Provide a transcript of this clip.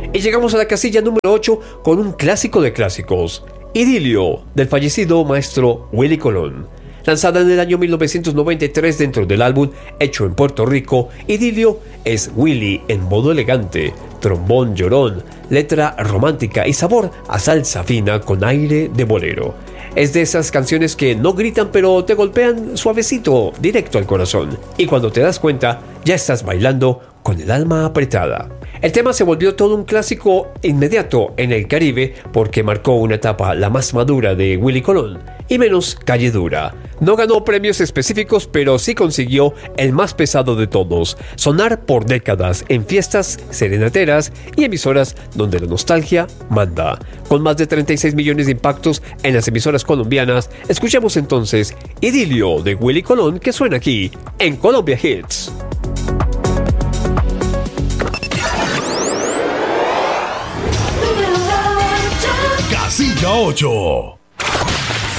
Y llegamos a la casilla número 8 con un clásico de clásicos, Idilio, del fallecido maestro Willie Colón. Lanzada en el año 1993 dentro del álbum hecho en Puerto Rico, Idilio es Willie en modo elegante, trombón llorón, letra romántica y sabor a salsa fina con aire de bolero. Es de esas canciones que no gritan pero te golpean suavecito, directo al corazón. Y cuando te das cuenta, ya estás bailando con el alma apretada. El tema se volvió todo un clásico inmediato en el Caribe porque marcó una etapa la más madura de Willie Colón y menos calle dura. No ganó premios específicos, pero sí consiguió el más pesado de todos: sonar por décadas en fiestas serenateras y emisoras donde la nostalgia manda. Con más de 36 millones de impactos en las emisoras colombianas, escuchemos entonces Idilio de Willie Colón, que suena aquí en Colombia Hits. Casilla 8.